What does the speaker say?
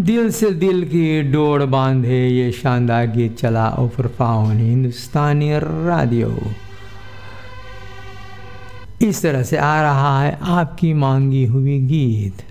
दिल से दिल की डोर बांधे ये शानदार गीत चला ओफरफाउन हिंदुस्तानी रेडियो। इस तरह से आ रहा है आपकी मांगी हुई गीत।